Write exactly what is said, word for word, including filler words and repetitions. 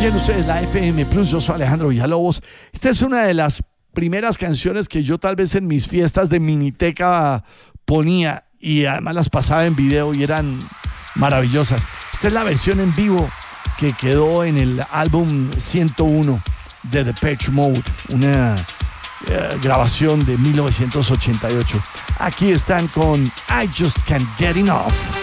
Oyen ustedes la F M Plus, yo soy Alejandro Villalobos. Esta es una de las primeras canciones que yo tal vez en mis fiestas de Miniteca ponía y además las pasaba en video y eran maravillosas. Esta es la versión en vivo que quedó en el álbum ciento uno de Depeche Mode, una eh, grabación de mil novecientos ochenta y ocho. Aquí están con I Just Can't Get Enough.